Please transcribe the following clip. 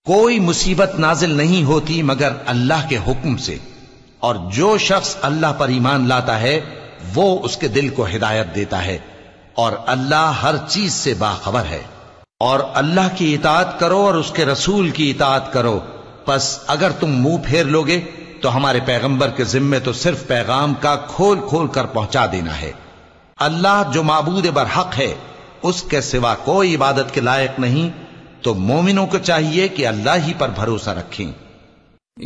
कोई मुसीबत नाजिल नहीं होती मगर अल्लाह के हुक्म से, और जो शख्स अल्लाह पर ईमान लाता है वो उसके दिल को हिदायत देता है, और अल्लाह हर चीज से बाखबर है। और अल्लाह की इताअत करो और उसके रसूल की इताअत करो, बस अगर तुम मुंह फेर लोगे तो हमारे पैगंबर के जिम्मे तो सिर्फ पैगाम का खोल खोल कर पहुंचा देना है। अल्लाह जो माबूद बरहक है, उसके सिवा कोई इबादत के लायक नहीं, तो मोमिनों को चाहिए कि अल्लाह ही पर भरोसा रखें।